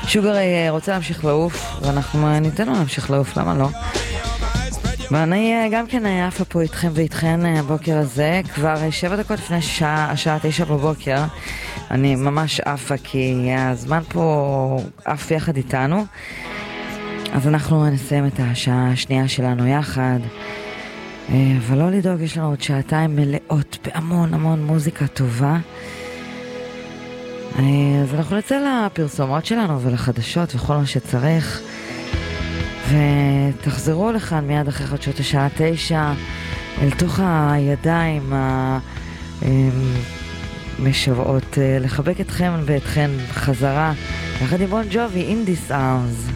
שוגר רוצה להמשיך לעוף, ואנחנו ניתן לו להמשיך לעוף, למה לא? ואני גם כן עפה פה איתכם ואיתכן הבוקר הזה, כבר 7 דקות לפני השעה 9 בבוקר. אני ממש עפה כי הזמן פה עף יחד איתנו, אז אנחנו נסיים את השעה השנייה שלנו יחד, אבל לא לדאוג, יש לנו עוד שעתיים מלאות בהמון המון מוזיקה טובה. אז אנחנו נצא לפרסומות שלנו ולחדשות וכל מה שצריך, ותחזרו לכאן מיד אחרי חדשות השעה 9 אל תוך הידיים המשוועות לחבק אתכם ואתכן חזרה יחד עם בון ג'ובי, In This Arms.